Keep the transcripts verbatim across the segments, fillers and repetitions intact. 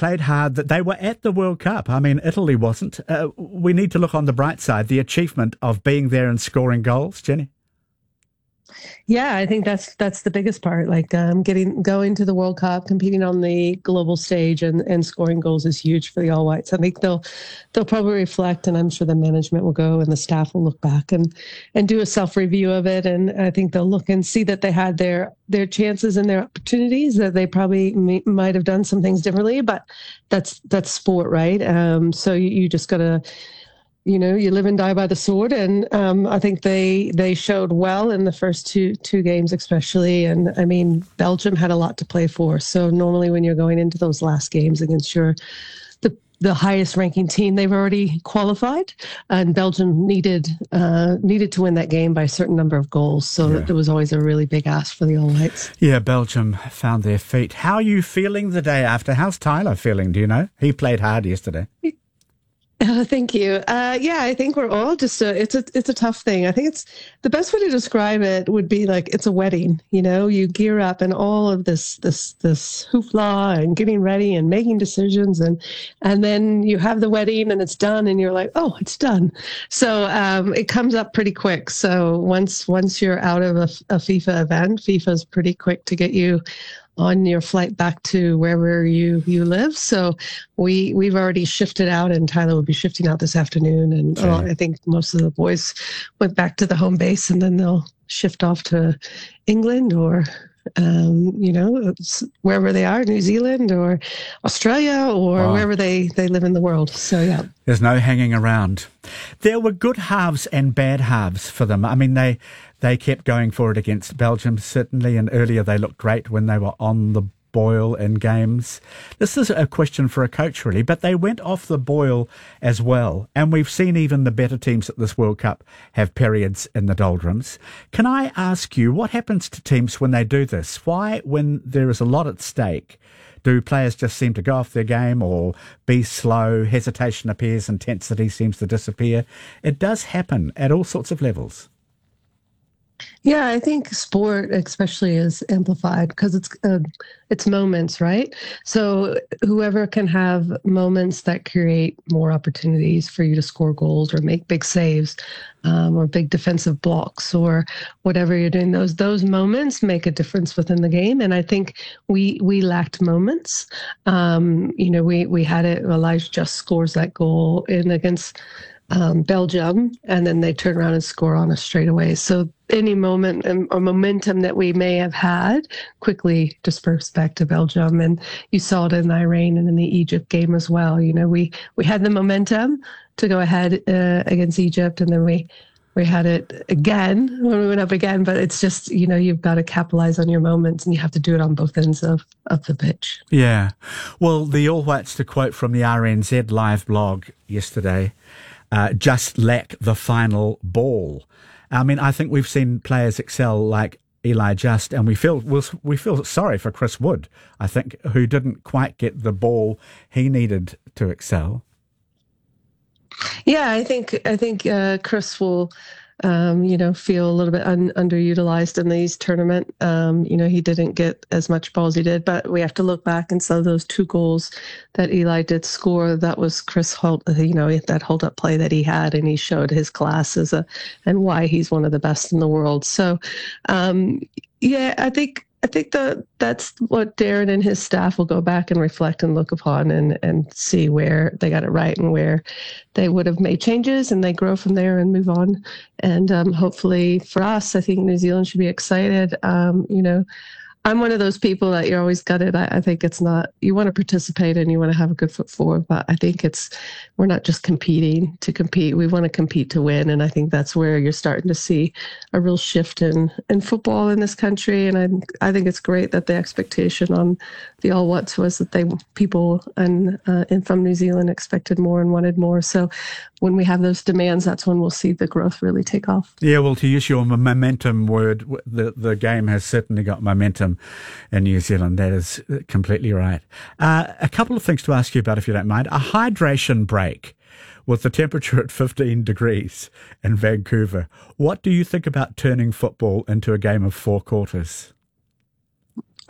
played hard, that they were at the World Cup. I mean, Italy wasn't. Uh, we need to look on the bright side, the achievement of being there and scoring goals, Jenny. Yeah, I think that's that's the biggest part. Like um, getting going to the World Cup, competing on the global stage, and, and scoring goals is huge for the All Whites. I think they'll they'll probably reflect, and I'm sure the management will go and the staff will look back and and do a self review of it. And I think they'll look and see that they had their their chances and their opportunities. That they probably may, might have done some things differently, but that's that's sport, right? Um, so you, you just gotta. You know, you live and die by the sword, and um, I think they they showed well in the first two two games, especially. And I mean, Belgium had a lot to play for. So normally, when you're going into those last games against your the the highest ranking team, they've already qualified, and Belgium needed uh, needed to win that game by a certain number of goals. So yeah. There was always a really big ask for the All Whites. Yeah, Belgium found their feet. How are you feeling the day after? How's Tyler feeling? Do you know? He played hard yesterday. Oh, thank you. Uh, yeah, I think we're all just a, it's a it's a tough thing. I think it's the best way to describe it would be like it's a wedding. You know, you gear up and all of this this this hoopla and getting ready and making decisions, and and then you have the wedding and it's done, and you're like, oh, it's done. So um, it comes up pretty quick. So once once you're out of a, a FIFA event, FIFA's pretty quick to get you on your flight back to wherever you, you live. So we, we've already shifted out, and Tyler will be shifting out this afternoon. And okay. uh, I think most of the boys went back to the home base, and then they'll shift off to England or, um, you know, wherever they are, New Zealand or Australia or wow. wherever they, they live in the world. So, yeah. There's no hanging around. There were good halves and bad halves for them. I mean, they... They kept going for it against Belgium, certainly, and earlier they looked great when they were on the boil in games. This is a question for a coach, really, but they went off the boil as well, and we've seen even the better teams at this World Cup have periods in the doldrums. Can I ask you, what happens to teams when they do this? Why, when there is a lot at stake, do players just seem to go off their game or be slow, hesitation appears, intensity seems to disappear? It does happen at all sorts of levels. Yeah, I think sport especially is amplified because it's uh, it's moments, right? So whoever can have moments that create more opportunities for you to score goals or make big saves um, or big defensive blocks or whatever you're doing, those those moments make a difference within the game. And I think we we lacked moments. Um, you know, we we had it. Elijah just scores that goal in against Um, Belgium, and then they turn around and score on us straight away. So any moment or momentum that we may have had quickly dispersed back to Belgium. And you saw it in the Iran and in the Egypt game as well. You know, we, we had the momentum to go ahead uh, against Egypt, and then we we had it again when we went up again. But it's just, you know, you've got to capitalize on your moments, and you have to do it on both ends of, of the pitch. Yeah. Well, the All Whites, to quote from the R N Z live blog yesterday, Uh, just lack the final ball. I mean, I think we've seen players excel like Eli Just, and we feel we'll, we feel sorry for Chris Wood, I think, who didn't quite get the ball he needed to excel. Yeah, I think I think uh, Chris will, um, you know, feel a little bit un- underutilized in these tournament. Um, you know, he didn't get as much balls he did, but we have to look back and so those two goals that Eli did score, that was Chris Holt, you know, that hold up play that he had, and he showed his class as a, and why he's one of the best in the world. So, um, yeah, I think. I think that that's what Darren and his staff will go back and reflect and look upon and, and see where they got it right and where they would have made changes, and they grow from there and move on. And um, hopefully for us, I think New Zealand should be excited. Um, you know, I'm one of those people that you're always gutted. I, I think it's not, you want to participate and you want to have a good foot forward, but I think it's, we're not just competing to compete. We want to compete to win. And I think that's where you're starting to see a real shift in, in football in this country. And I I think it's great that the expectation on the All Whites was that they, people and, uh, and from New Zealand expected more and wanted more. So when we have those demands, that's when we'll see the growth really take off. Yeah, well, to use your momentum word, the, the game has certainly got momentum in New Zealand. That is completely right. Uh, a couple of things to ask you about, if you don't mind. A hydration break with the temperature at fifteen degrees in Vancouver. What do you think about turning football into a game of four quarters?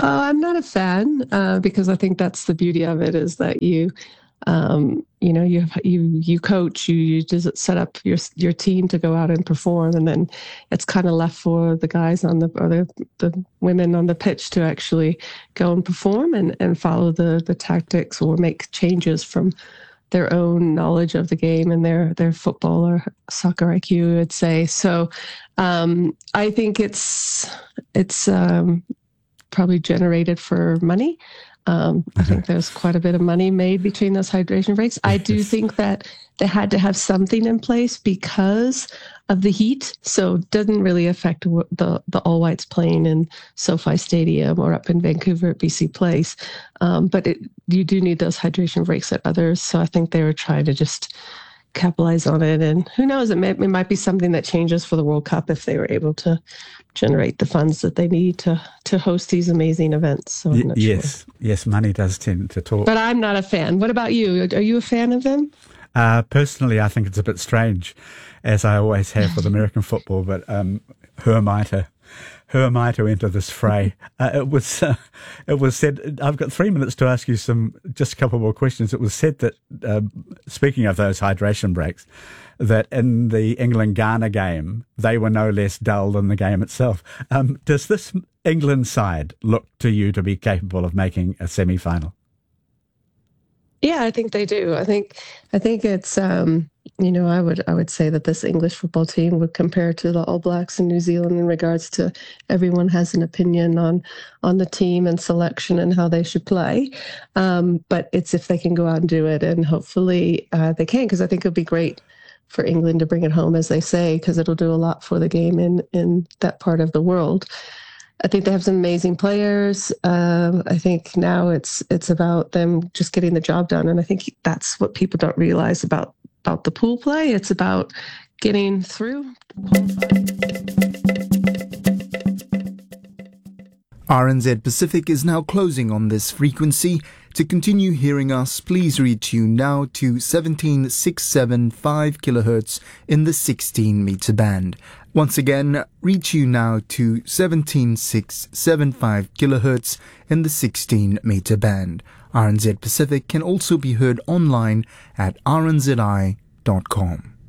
Uh, I'm not a fan uh, because I think that's the beauty of it is that you, um, you know, you you you coach, you you just set up your your team to go out and perform, and then it's kind of left for the guys on the or the, the women on the pitch to actually go and perform and, and follow the the tactics or make changes from their own knowledge of the game and their their football or soccer I Q, I'd say. So um, I think it's it's um, probably generated for money. Um, I think there's quite a bit of money made between those hydration breaks. I do think that they had to have something in place because of the heat, so it doesn't really affect the the All Whites playing in SoFi Stadium or up in Vancouver at B C Place. Um, but it, you do need those hydration breaks at others, so I think they were trying to just capitalize on it. And who knows, it, may, it might be something that changes for the World Cup if they were able to generate the funds that they need to to host these amazing events. So I'm not yes, sure. yes, money does tend to talk. But I'm not a fan. What about you? Are you a fan of them? Uh, personally, I think it's a bit strange, as I always have with American football. But um, who am I to who am I to enter this fray? Uh, it was uh, it was said. I've got three minutes to ask you some just a couple more questions. It was said that uh, speaking of those hydration breaks, that in the England-Ghana game, they were no less dull than the game itself. Um, does this England side look to you to be capable of making a semi-final? Yeah, I think they do. I think I think it's um, you know I would I would say that this English football team would compare to the All Blacks in New Zealand in regards to everyone has an opinion on on the team and selection and how they should play. Um, but it's if they can go out and do it, and hopefully uh, they can, because I think it'll be great for England to bring it home, as they say, because it'll do a lot for the game in in that part of the world. I think they have some amazing players. Um, I think now it's it's about them just getting the job done, and I think that's what people don't realize about about the pool play. It's about getting through. R N Z Pacific is now closing on this frequency. To continue hearing us, please retune now to seventeen six seven five kilohertz in the sixteen meter band. Once again, retune now to seventeen six seven five kilohertz in the sixteen meter band. R N Z Pacific can also be heard online at r n z i dot com.